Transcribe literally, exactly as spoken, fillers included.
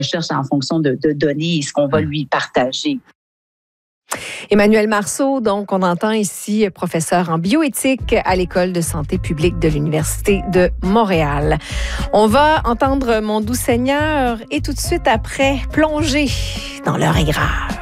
recherche en fonction de, de données et ce qu'on va lui partager. Emmanuelle Marceau, donc on entend ici professeur en bioéthique à l'École de santé publique de l'Université de Montréal. On va entendre Mon doux Seigneur et tout de suite après, plonger dans l'heure est grave.